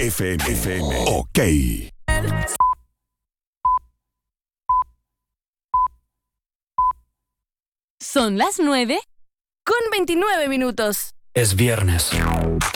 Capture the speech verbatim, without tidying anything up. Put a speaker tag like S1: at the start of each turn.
S1: F M. F M. Ok.
S2: Son las nueve con veintinueve minutos.
S3: Es viernes.